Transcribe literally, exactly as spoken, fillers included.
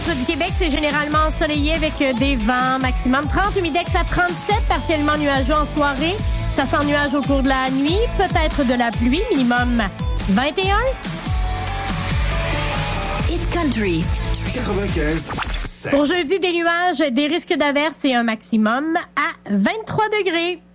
Du Québec, c'est généralement ensoleillé avec des vents maximum trente, humidex à trente-sept, partiellement nuageux en soirée. Ça sent nuage au cours de la nuit, peut-être de la pluie, minimum vingt et un. Hit Country. quatre-vingt-quinze. Pour jeudi, des nuages, des risques d'averses et un maximum à vingt-trois degrés.